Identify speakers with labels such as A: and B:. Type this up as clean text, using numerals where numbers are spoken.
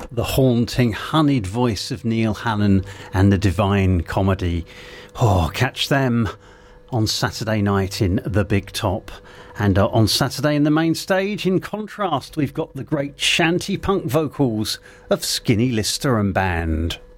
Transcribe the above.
A: the haunting, honeyed voice of Neil Hannon and the Divine Comedy. Oh, catch them on Saturday night in the Big Top. And on Saturday in the main stage, in contrast, we've got the great shanty punk vocals of Skinny Lister and Band.